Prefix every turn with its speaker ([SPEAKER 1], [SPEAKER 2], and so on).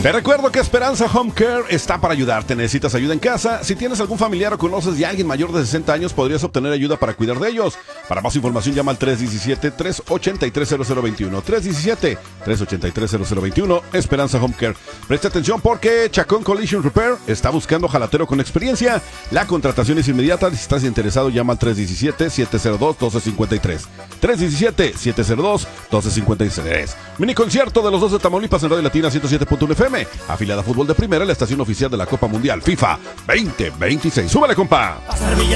[SPEAKER 1] Te recuerdo que Esperanza Home Care está para ayudarte. ¿Necesitas ayuda en casa? Si tienes algún familiar o conoces de alguien mayor de 60 años, podrías obtener ayuda para cuidar de ellos. Para más información, llama al 317-383-0021. 317-383-0021. Esperanza Home Care. Presta atención porque Chacón Collision Repair está buscando jalatero con experiencia. La contratación es inmediata. Si estás interesado, llama al 317-702-1253. 317-702-1253. Mini concierto de los 2 de Tamaulipas en Radio Latina 107.1 FM. Afiliada a Fútbol de Primera, la estación oficial de la Copa Mundial FIFA 2026. ¡Súbale, compa!